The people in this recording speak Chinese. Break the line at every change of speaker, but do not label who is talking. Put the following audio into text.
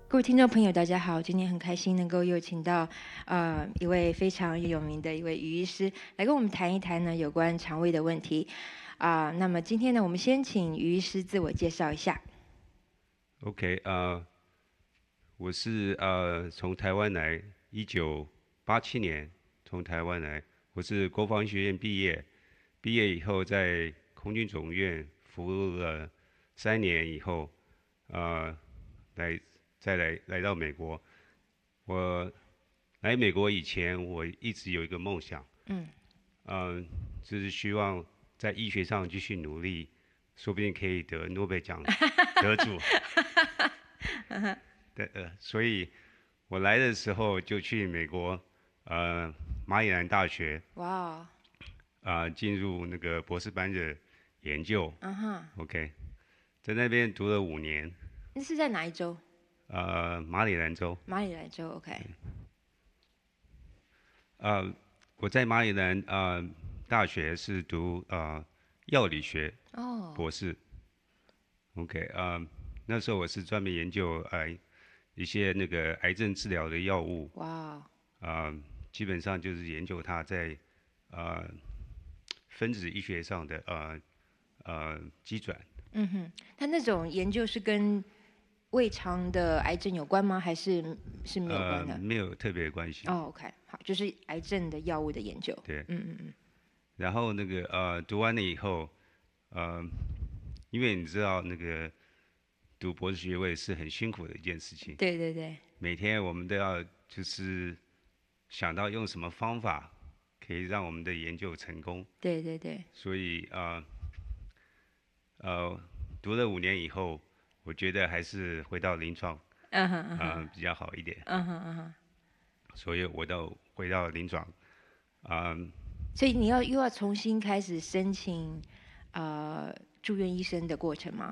各位听众朋友，大家好！今天很开心能够又请到一位非常有名的一位于医师来跟我们谈一谈呢有关肠胃的问题那么今天呢，我们先请于医师自我介绍一下。
OK，我是从台湾来，1987年从台湾来，我是国防医学院毕业，毕业以后在空军总院服务了3年以后，再来到美国。我来美国以前，我一直有一个梦想，就是希望在医学上继续努力，说不定可以得诺贝尔奖得主。对，所以我来的时候就去美国，马里兰大学，
哇
进入那个博士班的研究。
哦
OK，在那边读了5年。
那是在哪一州？
马里兰州。
马里兰州。OK。
我在马里兰大学是读药理学博士。OK，那时候我是专门研究一些那个癌症治疗的药物。
哇
基本上就是研究它在分子医学上的机转。
他那种研究是跟胃肠的癌症有关吗？还是没有关的？
没有特别的关系。
OK， 好，就是癌症的药物的研究。
对。然后那个读完了以后，因为你知道那个读博士学位是很辛苦的一件事情。
对对对。
每天我们都要就是想到用什么方法可以让我们的研究成功。
对对对。
所以读了5年以后，我觉得还是回到临床比较好一点。所以我回到临床。
所以你又要重新开始申请住院医生的过程吗？